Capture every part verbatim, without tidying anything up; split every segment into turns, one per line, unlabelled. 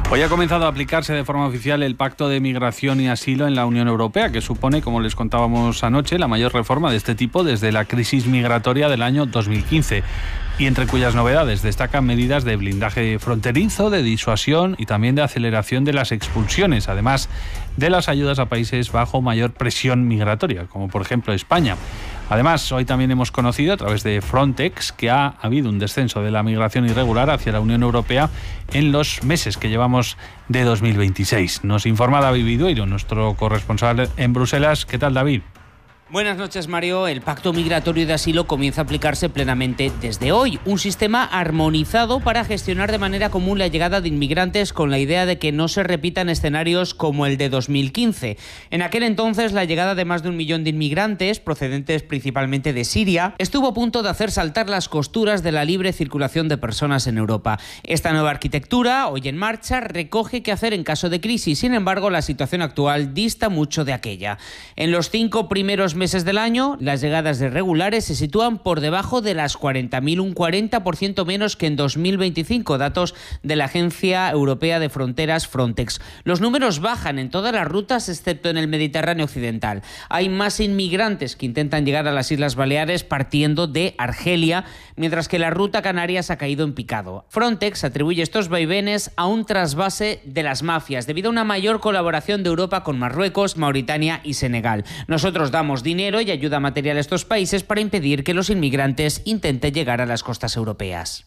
Hoy ha comenzado a aplicarse de forma oficial el Pacto de Migración y Asilo en la Unión Europea, que supone, como les contábamos anoche, la mayor reforma de este tipo desde la crisis migratoria del año dos mil quince, y entre cuyas novedades destacan medidas de blindaje fronterizo, de disuasión y también de aceleración de las expulsiones, además de las ayudas a países bajo mayor presión migratoria, como por ejemplo España. Además, hoy también hemos conocido a través de Frontex que ha habido un descenso de la migración irregular hacia la Unión Europea en los meses que llevamos de dos mil veintiséis. Nos informa David Vidueiro, nuestro corresponsal en Bruselas. ¿Qué tal, David?
Buenas noches, Mario. El Pacto Migratorio de Asilo comienza a aplicarse plenamente desde hoy. Un sistema armonizado para gestionar de manera común la llegada de inmigrantes, con la idea de que no se repitan escenarios como el de dos mil quince. En aquel entonces, la llegada de más de un millón de inmigrantes, procedentes principalmente de Siria, estuvo a punto de hacer saltar las costuras de la libre circulación de personas en Europa. Esta nueva arquitectura, hoy en marcha, recoge qué hacer en caso de crisis. Sin embargo, la situación actual dista mucho de aquella. En los cinco primeros meses del año, las llegadas de irregulares se sitúan por debajo de las cuarenta mil, un cuarenta por ciento menos que en dos mil veinticinco, datos de la Agencia Europea de Fronteras Frontex. Los números bajan en todas las rutas excepto en el Mediterráneo occidental. Hay más inmigrantes que intentan llegar a las Islas Baleares partiendo de Argelia, mientras que la ruta Canarias ha caído en picado. Frontex atribuye estos vaivenes a un trasvase de las mafias debido a una mayor colaboración de Europa con Marruecos, Mauritania y Senegal. Nosotros damos dinero y ayuda material a estos países para impedir que los inmigrantes intenten llegar a las costas europeas.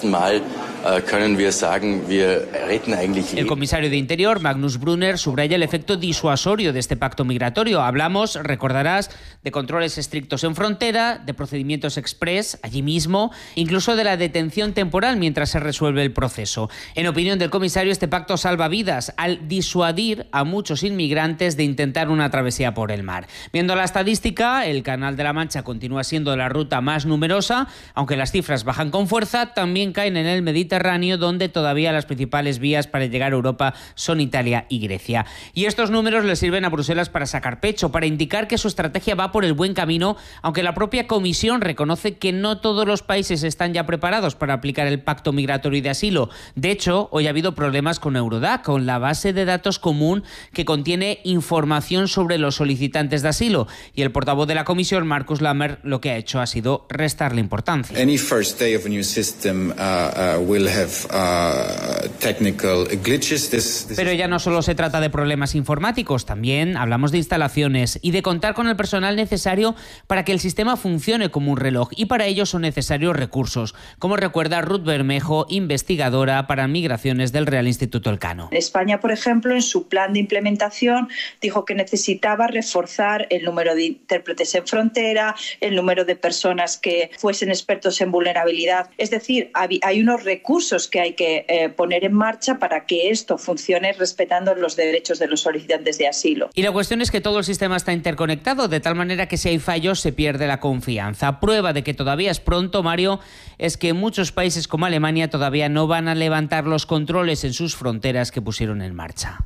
El comisario de Interior, Magnus Brunner, subraya el efecto disuasorio de este pacto migratorio. Hablamos, recordarás, de controles estrictos en frontera, de procedimientos express allí mismo, incluso de la detención temporal mientras se resuelve el proceso. En opinión del comisario, este pacto salva vidas al disuadir a muchos inmigrantes de intentar una travesía por el mar. Viendo la estadística, el Canal de la Mancha continúa siendo la ruta más numerosa, aunque las cifras bajan con fuerza, también caen en el Mediterráneo, donde todavía las principales vías para llegar a Europa son Italia y Grecia. Y estos números le sirven a Bruselas para sacar pecho, para indicar que su estrategia va por el buen camino, aunque la propia Comisión reconoce que no todos los países están ya preparados para aplicar el Pacto Migratorio y de Asilo. De hecho, hoy ha habido problemas con Eurodac, con la base de datos común que contiene información sobre los solicitantes de asilo. Y el portavoz de la Comisión, Markus Lammer, lo que ha hecho ha sido restarle importancia.
Any first day of a new system uh, uh, will have uh, technical glitches. This, this
Pero ya no solo se trata de problemas informáticos, también hablamos de instalaciones y de contar con el personal necesario para que el sistema funcione como un reloj, y para ello son necesarios recursos, como recuerda Ruth Bermejo, investigadora para migraciones del Real Instituto Elcano.
España, por ejemplo, en su plan de implementación dijo que necesitaba reforzar el número de intérpretes en frontera, el número de personas que fuesen expertos en vulnerabilidad. Es decir, hay unos recursos que hay que eh, poner en marcha para que esto funcione respetando los derechos de los solicitantes de asilo.
Y la cuestión es que todo el sistema está interconectado, de tal manera que si hay fallos se pierde la confianza. Prueba de que todavía es pronto, Mario, es que muchos países como Alemania todavía no van a levantar los controles en sus fronteras que pusieron en marcha.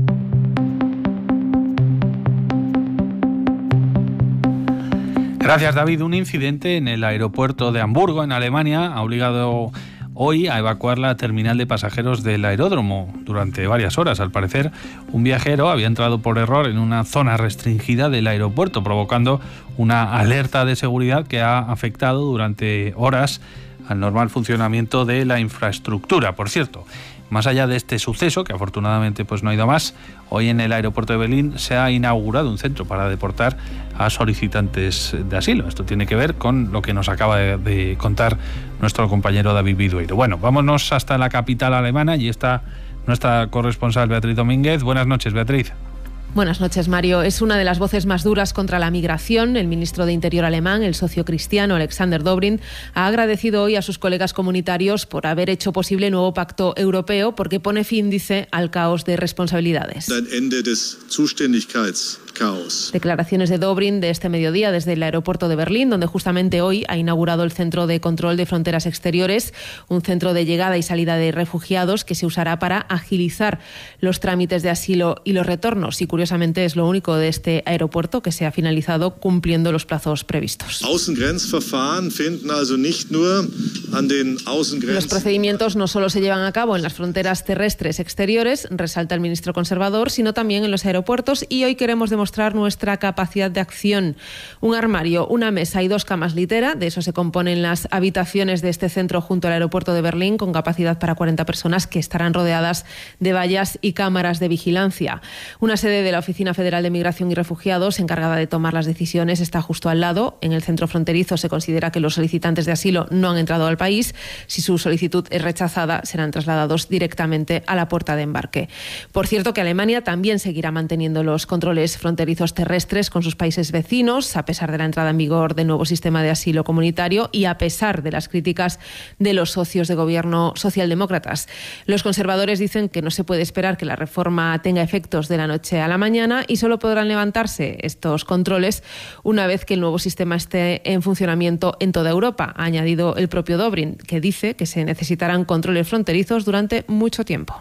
Gracias, David. Un incidente en el aeropuerto de Hamburgo, en Alemania, ha obligado hoy a evacuar la terminal de pasajeros del aeródromo durante varias horas. Al parecer, un viajero había entrado por error en una zona restringida del aeropuerto, provocando una alerta de seguridad que ha afectado durante horas al normal funcionamiento de la infraestructura. Por cierto, más allá de este suceso, que afortunadamente pues no ha ido a más, hoy en el aeropuerto de Berlín se ha inaugurado un centro para deportar a solicitantes de asilo. Esto tiene que ver con lo que nos acaba de, de contar nuestro compañero David Vidueiro. Bueno, vámonos hasta la capital alemana y está nuestra corresponsal Beatriz Domínguez. Buenas noches, Beatriz.
Buenas noches, Mario. Es una de las voces más duras contra la migración. El ministro de Interior alemán, el sociocristiano Alexander Dobrindt, ha agradecido hoy a sus colegas comunitarios por haber hecho posible el nuevo pacto europeo, porque pone fin, dice, al caos de responsabilidades. Declaraciones de Dobrindt de este mediodía desde el aeropuerto de Berlín, donde justamente hoy ha inaugurado el Centro de Control de Fronteras Exteriores, un centro de llegada y salida de refugiados que se usará para agilizar los trámites de asilo y los retornos. Y curiosamente es lo único de este aeropuerto que se ha finalizado cumpliendo los plazos previstos. Los procedimientos no solo se llevan a cabo en las fronteras terrestres exteriores, resalta el ministro conservador, sino también en los aeropuertos, y hoy queremos demostrar nuestra capacidad de acción. Un armario, una mesa y dos camas litera, de eso se componen las habitaciones de este centro junto al aeropuerto de Berlín, con capacidad para cuarenta personas que estarán rodeadas de vallas y cámaras de vigilancia. Una sede de la Oficina Federal de Migración y Refugiados, encargada de tomar las decisiones, está justo al lado. En el centro fronterizo se considera que los solicitantes de asilo no han entrado al país. Si su solicitud es rechazada, serán trasladados directamente a la puerta de embarque. Por cierto, que Alemania también seguirá manteniendo los controles fronterizos terrestres con sus países vecinos, a pesar de la entrada en vigor del nuevo sistema de asilo comunitario y a pesar de las críticas de los socios de gobierno socialdemócratas. Los conservadores dicen que no se puede esperar que la reforma tenga efectos de la noche a la mañana y solo podrán levantarse estos controles una vez que el nuevo sistema esté en funcionamiento en toda Europa, ha añadido el propio Dobrindt, que dice que se necesitarán controles fronterizos durante mucho tiempo.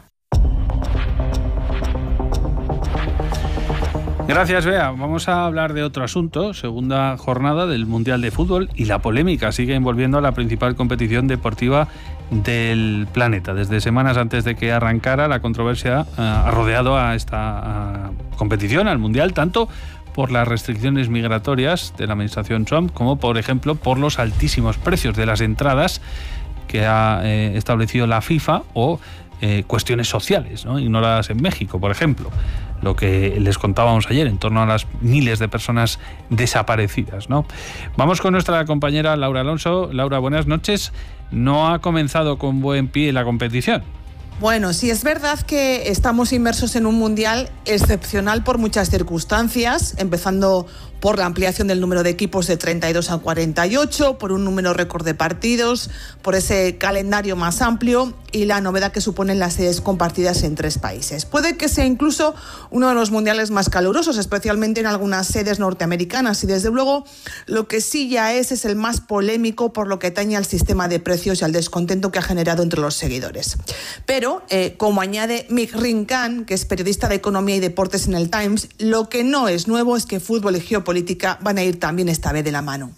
Gracias, Bea. Vamos a hablar de otro asunto. Segunda jornada del Mundial de Fútbol y la polémica sigue envolviendo a la principal competición deportiva del planeta. Desde semanas antes de que arrancara, la controversia uh, ha rodeado a esta uh, competición, al Mundial, tanto por las restricciones migratorias de la administración Trump como, por ejemplo, por los altísimos precios de las entradas que ha eh, establecido la FIFA o eh, cuestiones sociales, ¿no?, ignoradas en México, por ejemplo. Lo que les contábamos ayer en torno a las miles de personas desaparecidas, ¿no? Vamos con nuestra compañera Laura Alonso. Laura, buenas noches. No ha comenzado con buen pie la competición.
Bueno, sí es verdad que estamos inmersos en un mundial excepcional por muchas circunstancias, empezando por la ampliación del número de equipos de treinta y dos a cuarenta y ocho, por un número récord de partidos, por ese calendario más amplio y la novedad que suponen las sedes compartidas en tres países. Puede que sea incluso uno de los mundiales más calurosos, especialmente en algunas sedes norteamericanas, y desde luego lo que sí ya es es el más polémico por lo que atañe al sistema de precios y al descontento que ha generado entre los seguidores. Pero, eh, como añade Mick Rinkan, que es periodista de economía y deportes en el Times, lo que no es nuevo es que fútbol y geopolítica van a ir también esta vez de la mano.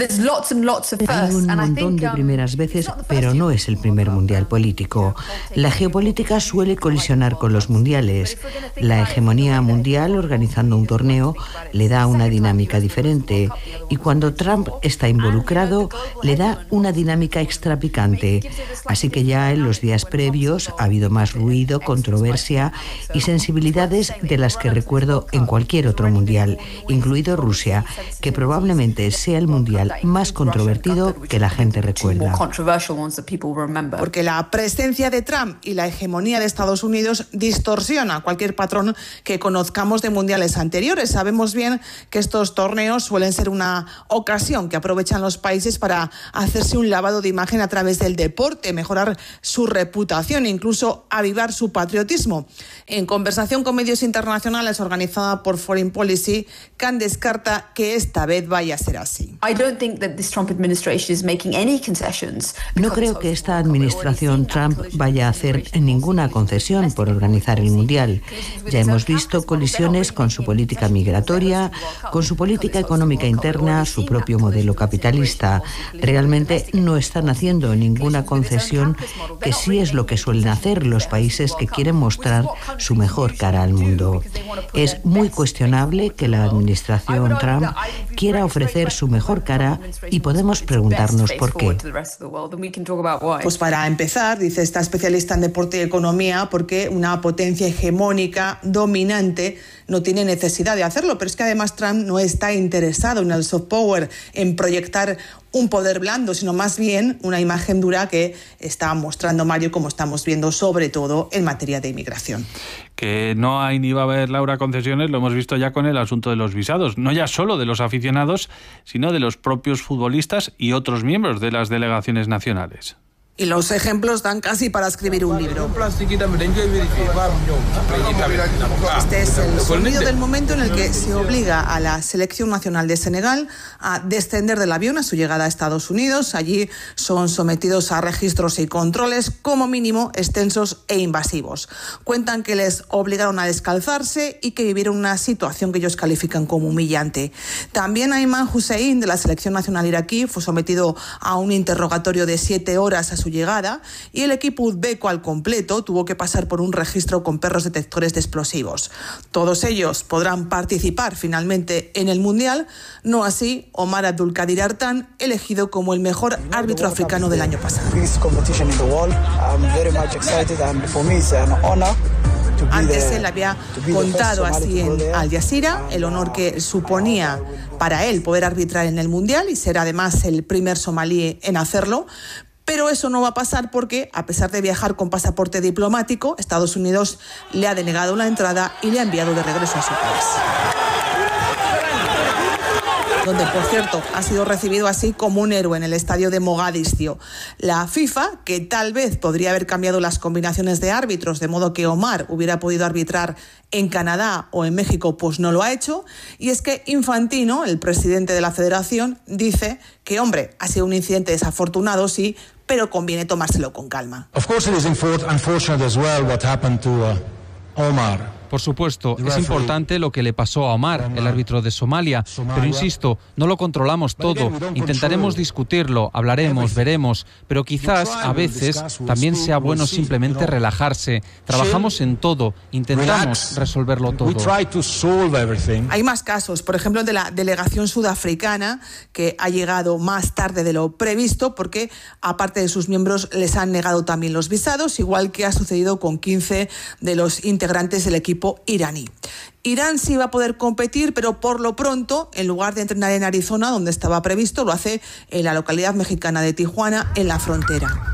Hay un montón de primeras veces, pero no es el primer mundial político. La geopolítica suele colisionar con los mundiales. La hegemonía mundial, organizando un torneo, le da una dinámica diferente. Y cuando Trump está involucrado, le da una dinámica extra picante. Así que ya en los días previos ha habido más ruido, controversia y sensibilidades de las que recuerdo en cualquier otro mundial, incluido Rusia, que probablemente sea el mundial más controvertido que la gente recuerda.
Porque la presencia de Trump y la hegemonía de Estados Unidos distorsiona cualquier patrón que conozcamos de mundiales anteriores. Sabemos bien que estos torneos suelen ser una ocasión que aprovechan los países para hacerse un lavado de imagen a través del deporte, mejorar su reputación e incluso avivar su patriotismo. En conversación con medios internacionales organizada por Foreign Policy, Khan descarta que esta vez vaya a ser así.
No creo que esta administración Trump vaya a hacer ninguna concesión por organizar el Mundial. Ya hemos visto colisiones con su política migratoria, con su política económica interna, su propio modelo capitalista. Realmente no están haciendo ninguna concesión, que sí es lo que suelen hacer los países que quieren mostrar su mejor cara al mundo. Es muy cuestionable que la administración Trump quiera ofrecer su mejor cara y podemos preguntarnos por qué.
Pues para empezar, dice esta especialista en deporte y economía, porque una potencia hegemónica dominante no tiene necesidad de hacerlo, pero es que además Trump no está interesado en el soft power, en proyectar un poder blando, sino más bien una imagen dura que está mostrando Mario, como estamos viendo, sobre todo en materia de inmigración.
Que no hay ni va a haber, Laura, concesiones, lo hemos visto ya con el asunto de los visados, no ya solo de los aficionados, sino de los propios futbolistas y otros miembros de las delegaciones nacionales.
Y los ejemplos dan casi para escribir un libro. Este es el sonido del momento en el que se obliga a la selección nacional de Senegal a descender del avión a su llegada a Estados Unidos. Allí son sometidos a registros y controles, como mínimo extensos e invasivos. Cuentan que les obligaron a descalzarse y que vivieron una situación que ellos califican como humillante. También Ayman Hussein, de la selección nacional iraquí, fue sometido a un interrogatorio de siete horas a su llegada, y el equipo uzbeco al completo tuvo que pasar por un registro con perros detectores de explosivos. Todos ellos podrán participar finalmente en el Mundial, no así Omar Abdulkadir Artan, elegido como el mejor árbitro africano del año pasado. Antes él había contado así en Al Jazeera el honor que suponía para él poder arbitrar en el Mundial y ser además el primer somalí en hacerlo. Pero eso no va a pasar porque, a pesar de viajar con pasaporte diplomático, Estados Unidos le ha denegado la entrada y le ha enviado de regreso a su país. Donde, por cierto, ha sido recibido así como un héroe en el estadio de Mogadiscio. La FIFA, que tal vez podría haber cambiado las combinaciones de árbitros, de modo que Omar hubiera podido arbitrar en Canadá o en México, pues no lo ha hecho. Y es que Infantino, el presidente de la federación, dice que, hombre, ha sido un incidente desafortunado, sí, pero conviene tomárselo con calma.
Of course it is unfortunate as well what happened to uh, Omar.
Por supuesto, es importante lo que le pasó a Omar, el árbitro de Somalia, pero insisto, no lo controlamos todo. Intentaremos discutirlo, hablaremos, veremos, pero quizás a veces también sea bueno simplemente relajarse. Trabajamos en todo, intentamos resolverlo todo.
Hay más casos, por ejemplo, el de la delegación sudafricana, que ha llegado más tarde de lo previsto porque, aparte de sus miembros, les han negado también los visados, igual que ha sucedido con quince de los integrantes del equipo iraní. Irán sí va a poder competir, pero por lo pronto, en lugar de entrenar en Arizona, donde estaba previsto, lo hace en la localidad mexicana de Tijuana, en la frontera.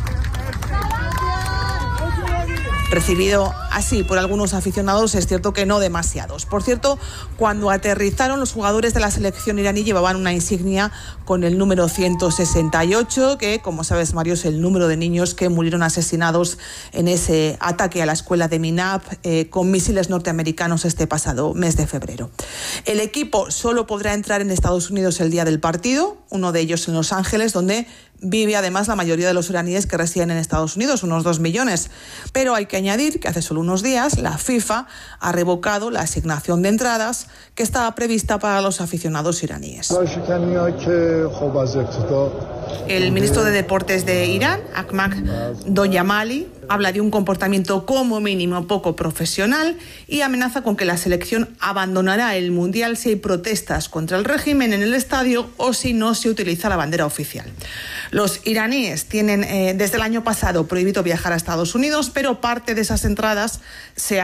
Recibido así por algunos aficionados, es cierto que no demasiados. Por cierto, cuando aterrizaron, los jugadores de la selección iraní llevaban una insignia con el número ciento sesenta y ocho, que, como sabes, Mario, es el número de niños que murieron asesinados en ese ataque a la escuela de Minab eh, con misiles norteamericanos este pasado mes de febrero. El equipo solo podrá entrar en Estados Unidos el día del partido, uno de ellos en Los Ángeles, donde vive además la mayoría de los iraníes que residen en Estados Unidos, unos dos millones. Pero hay que añadir que hace solo unos días la FIFA ha revocado la asignación de entradas que estaba prevista para los aficionados iraníes. El ministro de Deportes de Irán, Ahmad Doyamali, habla de un comportamiento como mínimo poco profesional y amenaza con que la selección abandonará el Mundial si hay protestas contra el régimen en el estadio o si no se utiliza la bandera oficial. Los iraníes tienen eh, desde el año pasado prohibido viajar a Estados Unidos, pero parte de esas entradas se